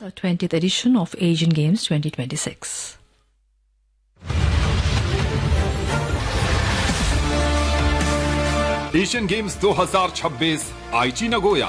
the 20th edition of Asian Games 2026. Asian games 2026 आईची Nagoya.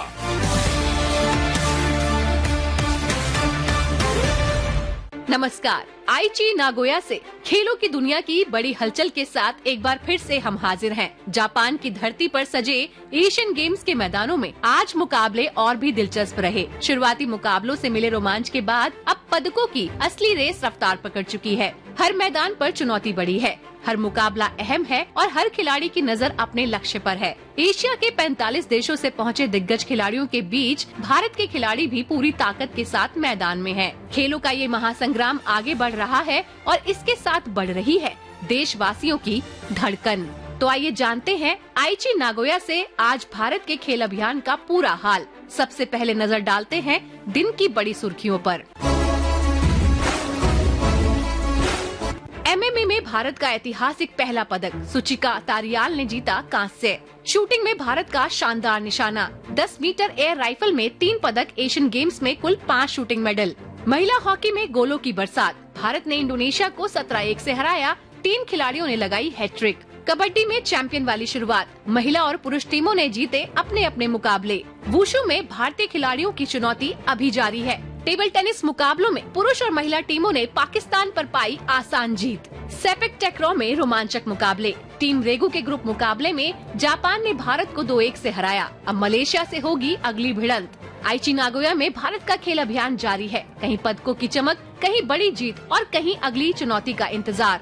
नमस्कार, आईची नागोया से खेलों की दुनिया की बड़ी हलचल के साथ एक बार फिर से हम हाजिर हैं। जापान की धरती पर सजे एशियन गेम्स के मैदानों में आज मुकाबले और भी दिलचस्प रहे। शुरुआती मुकाबलों से मिले रोमांच के बाद अब पदकों की असली रेस रफ्तार पकड़ चुकी है। हर मैदान पर चुनौती बढ़ी है, हर मुकाबला अहम है और हर खिलाड़ी की नजर अपने लक्ष्य पर है। एशिया के 45 देशों से पहुंचे दिग्गज खिलाड़ियों के बीच भारत के खिलाड़ी भी पूरी ताकत के साथ मैदान में हैं। खेलों का ये महासंग्राम आगे बढ़ रहा है और इसके साथ बढ़ रही है देशवासियों की धड़कन। तो आइए जानते हैं आईची नागोया से आज भारत के खेल अभियान का पूरा हाल। सबसे पहले नजर डालते हैं दिन की बड़ी सुर्खियों पर। एमएमए में भारत का ऐतिहासिक पहला पदक, सुचिका तारियाल ने जीता कांस्य। शूटिंग में भारत का शानदार निशाना, 10 मीटर एयर राइफल में 3 पदक, एशियन गेम्स में कुल 5 शूटिंग मेडल। महिला हॉकी में गोलों की बरसात, भारत ने इंडोनेशिया को 17-1 से हराया, 3 खिलाड़ियों ने लगाई हैट्रिक। कबड्डी में चैंपियन वाली शुरुआत, महिला और पुरुष टीमों ने जीते अपने अपने मुकाबले। वुशु में भारतीय खिलाड़ियों की चुनौती अभी जारी है। टेबल टेनिस मुकाबलों में पुरुष और महिला टीमों ने पाकिस्तान पर पाई आसान जीत। सेपेक टैक्रो में रोमांचक मुकाबले, टीम रेगू के ग्रुप मुकाबले में जापान ने भारत को 2-1 से हराया। अब मलेशिया से होगी अगली भिड़ंत। आईची नागोया में भारत का खेल अभियान जारी है, कहीं पदकों की चमक, कहीं बड़ी जीत और कहीं अगली चुनौती का इंतजार।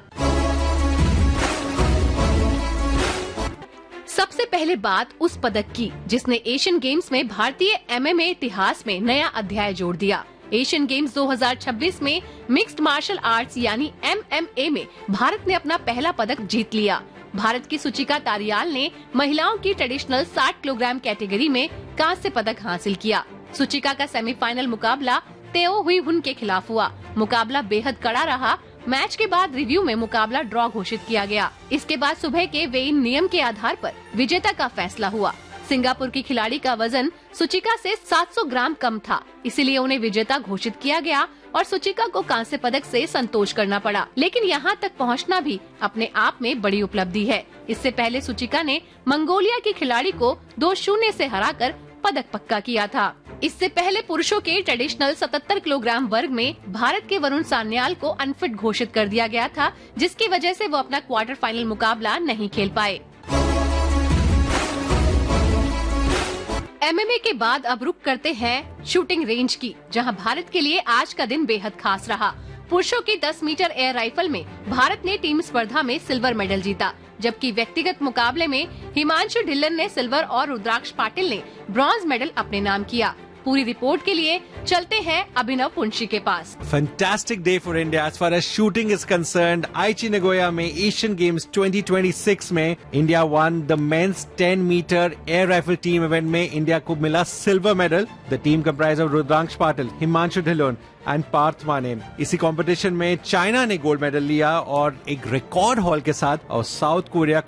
सबसे पहले बात उस पदक की जिसने एशियन गेम्स में भारतीय एमएमए इतिहास में नया अध्याय जोड़ दिया। एशियन गेम्स 2026 में मिक्स्ड मार्शल आर्ट्स यानी एमएमए में भारत ने अपना पहला पदक जीत लिया। भारत की सुचिका तारियाल ने महिलाओं की ट्रेडिशनल 60 किलोग्राम कैटेगरी में कांस्य पदक हासिल किया। सुचिका का सेमीफाइनल मुकाबला तेओ हुई हुन के खिलाफ हुआ। मुकाबला बेहद कड़ा रहा। मैच के बाद रिव्यू में मुकाबला ड्रॉ घोषित किया गया। इसके बाद सुबह के वेइन नियम के आधार पर विजेता का फैसला हुआ। सिंगापुर की खिलाड़ी का वजन सुचिका से 700 ग्राम कम था, इसीलिए उन्हें विजेता घोषित किया गया और सुचिका को कांस्य पदक से संतोष करना पड़ा। लेकिन यहाँ तक पहुँचना भी अपने आप में बड़ी उपलब्धि है। इससे पहले सुचिका ने मंगोलिया की खिलाड़ी को 2-0 से हराकर पदक पक्का किया था। इससे पहले पुरुषों के ट्रेडिशनल 77 किलोग्राम वर्ग में भारत के वरुण सान्याल को अनफिट घोषित कर दिया गया था, जिसकी वजह से वो अपना क्वार्टर फाइनल मुकाबला नहीं खेल पाए। एमएमए के बाद अब रुक करते हैं शूटिंग रेंज की, जहां भारत के लिए आज का दिन बेहद खास रहा। पुरुषों की 10 मीटर एयर राइफल में भारत ने टीम स्पर्धा में सिल्वर मेडल जीता, जबकि व्यक्तिगत मुकाबले में हिमांशु ढिल्लन ने सिल्वर और रुद्राक्ष पाटिल ने ब्रॉन्ज मेडल अपने नाम किया। पूरी रिपोर्ट के लिए चलते हैं अभिनव पुंशी के पास। Fantastic day for India as far as shooting is concerned. Aichi Nagoya में Asian Games 2026 में India won the men's 10 meter air rifle team event में India को मिला silver medal. The team comprised of Rudraksh Patil, Himanshu Dhillon and Partha माने। इसी competition में China ने gold medal लिया और एक रिकॉर्ड हॉल के साथ और साउथ कोरिया